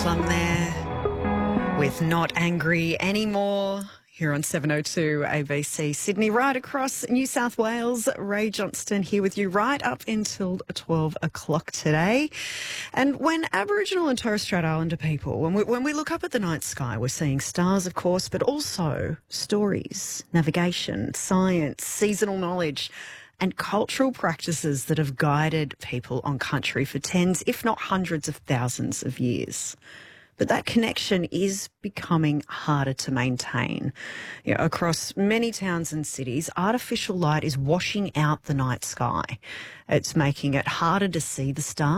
Plum there with Not Angry Anymore here on 702 ABC Sydney, right across New South Wales. Ray Johnston here with you right up until 12 o'clock today. And when Aboriginal and Torres Strait Islander people, when we look up at the night sky, we're seeing stars, of course, but also stories, navigation, science, seasonal knowledge and cultural practices that have guided people on country for tens, if not hundreds of thousands of years. But that connection is becoming harder to maintain. You know, across many towns and cities, artificial light is washing out the night sky. It's making it harder to see the stars.